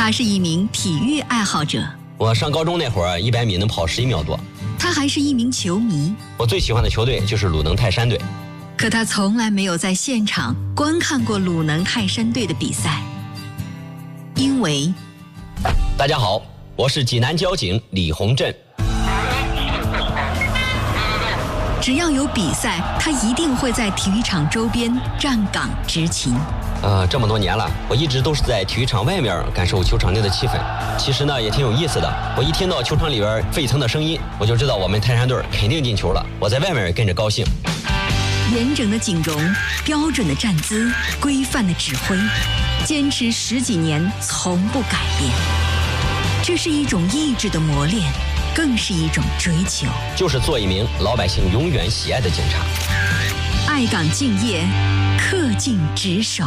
他是一名体育爱好者。 我上高中那会儿，100米能跑11秒多。 他还是一名球迷。 我最喜欢的球队就是鲁能泰山队。 可他从来没有在现场观看过鲁能泰山队的比赛，因为…… 大家好，我是济南交警李洪振。 只要有比赛，他一定会在体育场周边站岗执勤。 这么多年了，我一直都是在体育场外面感受球场内的气氛。其实呢，也挺有意思的。我一听到球场里边沸腾的声音，我就知道我们泰山队肯定进球了。我在外面跟着高兴。 严整的景容，标准的站姿，规范的指挥，坚持10几年，从不改变。这是一种意志的磨练，更是一种追求。 就是做一名老百姓永远喜爱的警察。 爱岗敬业，恪尽职守。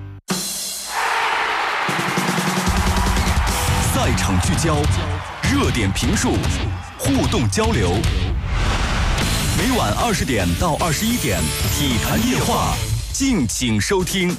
赛场聚焦，热点评述，互动交流。每晚20点到21点，体坛夜话，敬请收听。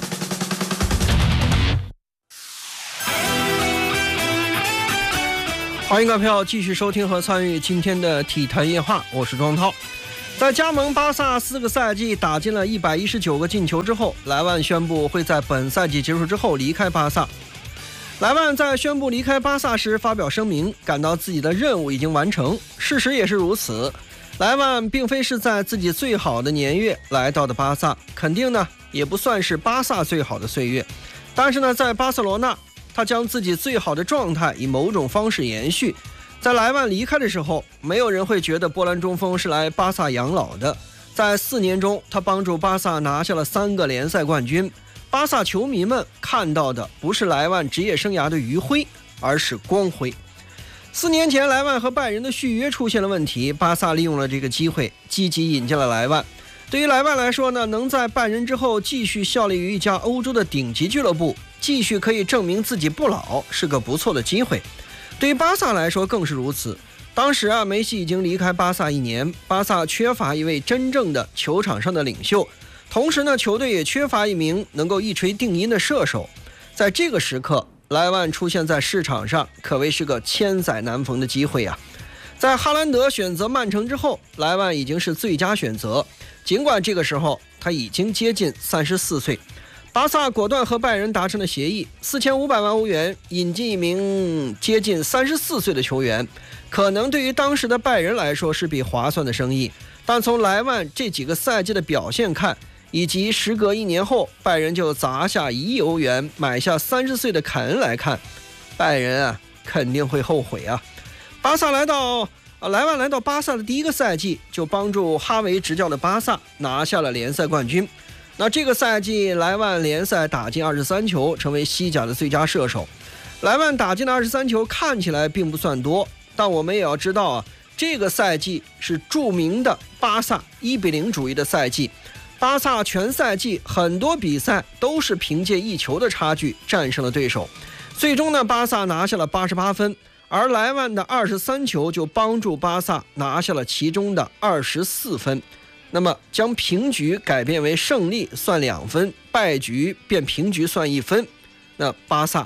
欢迎各位朋友继续收听和参与今天的体坛夜话，我是庄涛。在加盟巴萨4个赛季打进了119个进球之后，莱万宣布会在本赛季结束之后离开巴萨。莱万在宣布离开巴萨时发表声明，感到自己的任务已经完成。事实也是如此，莱万并非是在自己最好的年月来到的巴萨，肯定呢也不算是巴萨最好的岁月。但是呢，在巴塞罗那，他将自己最好的状态以某种方式延续。在莱万离开的时候，没有人会觉得波兰中锋是来巴萨养老的。在4年中，他帮助巴萨拿下了3个联赛冠军。巴萨球迷们看到的不是莱万职业生涯的余晖，而是光辉。4年前，莱万和拜仁的续约出现了问题，巴萨利用了这个机会，积极引进了莱万。对于莱万来说呢，能在拜仁之后继续效力于一家欧洲的顶级俱乐部，继续可以证明自己不老，是个不错的机会。对于巴萨来说更是如此。当时梅西已经离开巴萨1年，巴萨缺乏一位真正的球场上的领袖，同时呢，球队也缺乏一名能够一锤定音的射手。在这个时刻，莱万出现在市场上，可谓是个千载难逢的机会啊！在哈兰德选择曼城之后，莱万已经是最佳选择。尽管这个时候他已经接近34岁，巴萨果断和拜仁达成了协议，4500万欧元引进一名接近34岁的球员，可能对于当时的拜仁来说是笔划算的生意。但从莱万这几个赛季的表现看，以及时隔1年后拜仁就砸下1亿欧元买下30岁的凯恩来看，拜仁肯定会后悔啊！莱万来到巴萨的第1个赛季，就帮助哈维执教的巴萨拿下了联赛冠军。那这个赛季，莱万联赛打进23球，成为西甲的最佳射手。莱万打进的23球看起来并不算多，但我们也要知道这个赛季是著名的巴萨1-0主义的赛季。巴萨全赛季很多比赛都是凭借1球的差距战胜了对手。最终呢，巴萨拿下了88分，而莱万的23球就帮助巴萨拿下了其中的24分。那么将平局改变为胜利算2分，败局变平局算1分。那巴萨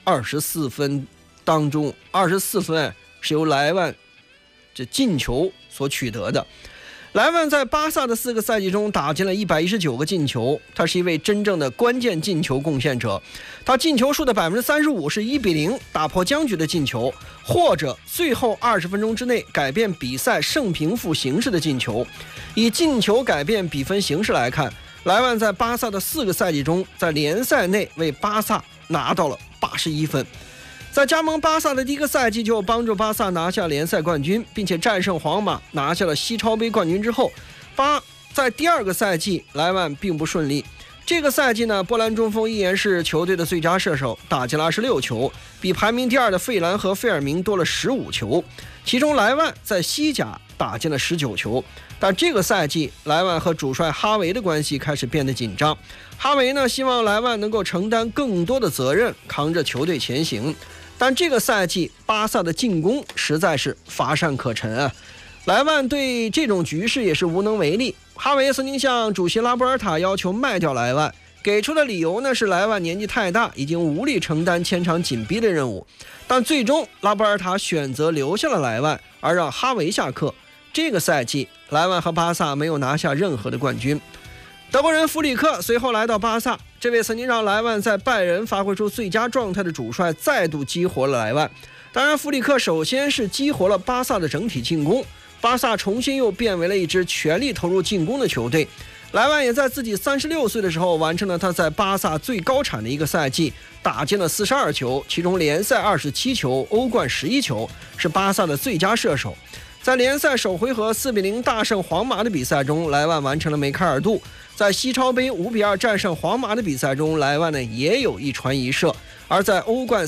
24分当中，24分是由莱万这进球所取得的。莱万在巴萨的4个赛季中打进了119个进球，他是一位真正的关键进球贡献者。他进球数的35%是1-0打破僵局的进球，或者最后20分钟之内改变比赛胜平负形势的进球。以进球改变比分形势来看，莱万在巴萨的4个赛季中，在联赛内为巴萨拿到了81分。在加盟巴萨的第1个赛季就帮助巴萨拿下联赛冠军，并且战胜皇马拿下了西超杯冠军之后，在第2个赛季莱万并不顺利。这个赛季呢，波兰中锋依然是球队的最佳射手，打进了26球，比排名第2的费兰和费尔明多了15球。其中莱万在西甲打进了19球。但这个赛季莱万和主帅哈维的关系开始变得紧张，哈维呢希望莱万能够承担更多的责任，扛着球队前行。但这个赛季巴萨的进攻实在是乏善可陈啊，莱万对这种局势也是无能为力。哈维曾经向主席拉波尔塔要求卖掉莱万， 给出的理由呢是莱万年纪太大，已经无力承担前场紧逼的任务。但最终拉波尔塔选择留下了莱万，而让哈维下课。这个赛季莱万和巴萨没有拿下任何的冠军。德国人弗里克随后来到巴萨，这位曾经让莱万在拜仁发挥出最佳状态的主帅再度激活了莱万。当然弗里克首先是激活了巴萨的整体进攻，巴萨重新又变为了一支全力投入进攻的球队。莱万也在自己36岁的时候完成了他在巴萨最高产的一个赛季，打进了42球，其中联赛27球，欧冠11球，是巴萨的最佳射手。在联赛首回合4-0大胜皇马的比赛中，莱万完成了梅开二度。在西超杯5-2战胜皇马的比赛中，莱万呢也有一传一射。而在欧冠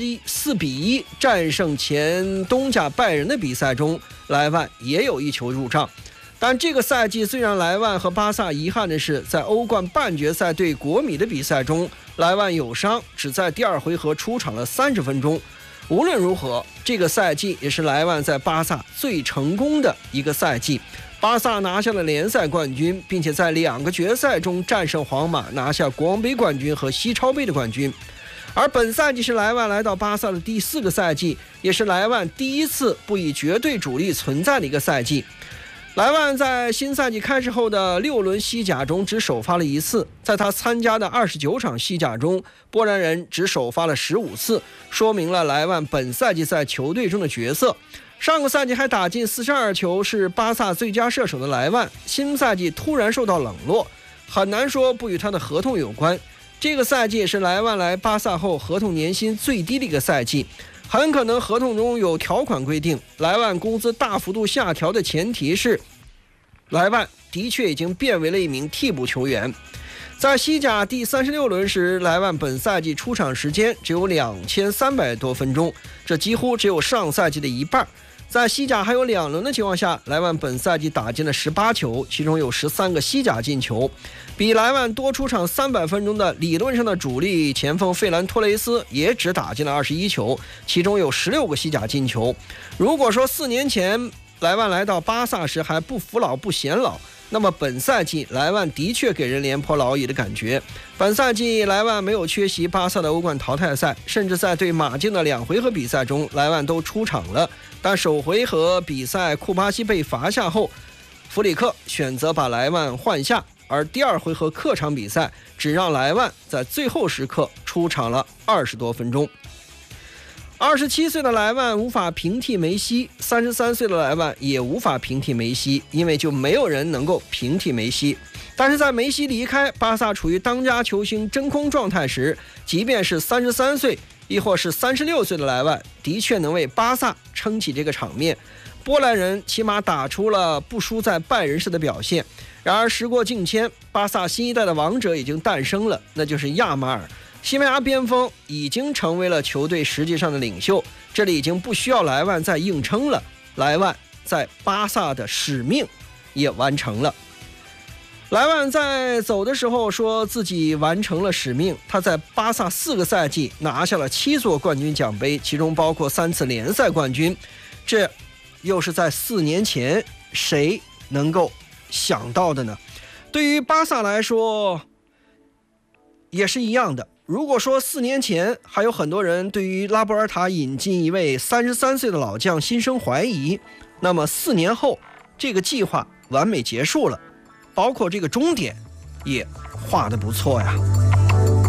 4-1战胜前东甲拜仁的比赛中，莱万也有一球入账。但这个赛季最让莱万和巴萨遗憾的是，在欧冠半决赛对国米的比赛中，莱万有伤，只在第2回合出场了30分钟。无论如何，这个赛季也是莱万在巴萨最成功的一个赛季。巴萨拿下了联赛冠军，并且在2个决赛中战胜皇马，拿下国王杯冠军和西超杯的冠军。而本赛季是莱万来到巴萨的第4个赛季，也是莱万第一次不以绝对主力存在的一个赛季。莱万在新赛季开始后的6轮西甲中只首发了1次，在他参加的29场西甲中，波兰人只首发了15次，说明了莱万本赛季在球队中的角色。上个赛季还打进42球，是巴萨最佳射手的莱万，新赛季突然受到冷落，很难说不与他的合同有关。这个赛季也是莱万来巴萨后合同年薪最低的一个赛季，很可能合同中有条款规定，莱万工资大幅度下调的前提是莱万的确已经变为了一名替补球员。在西甲第36轮时，莱万本赛季出场时间只有2300多分钟，这几乎只有上赛季的一半。在西甲还有2轮的情况下，莱万本赛季打进了18球，其中有13个西甲进球，比莱万多出场300分钟的理论上的主力前锋费兰托雷斯也只打进了21球，其中有16个西甲进球。如果说4年前莱万来到巴萨时还不服老不显老，那么本赛季莱万的确给人廉颇老矣的感觉。本赛季莱万没有缺席巴萨的欧冠淘汰赛，甚至在对马竞的2回合比赛中莱万都出场了，但首回合比赛库巴西被罚下后，弗里克选择把莱万换下，而第2回合客场比赛只让莱万在最后时刻出场了20多分钟。27岁的莱万无法平替梅西，33岁的莱万也无法平替梅西，因为就没有人能够平替梅西。但是在梅西离开，巴萨处于当家球星真空状态时，即便是33岁亦或是36岁的莱万，的确能为巴萨撑起这个场面。波兰人起码打出了不输在拜仁时的表现。然而时过境迁，巴萨新一代的王者已经诞生了，那就是亚马尔。西班牙边锋已经成为了球队实际上的领袖，这里已经不需要莱万再硬撑了，莱万在巴萨的使命也完成了。莱万在走的时候说自己完成了使命，他在巴萨4个赛季拿下了7座冠军奖杯，其中包括3次联赛冠军，这又是在4年前谁能够想到的呢？对于巴萨来说也是一样的。如果说4年前还有很多人对于拉波尔塔引进一位33岁的老将心生怀疑，那么4年后这个计划完美结束了，包括这个终点也画得不错呀。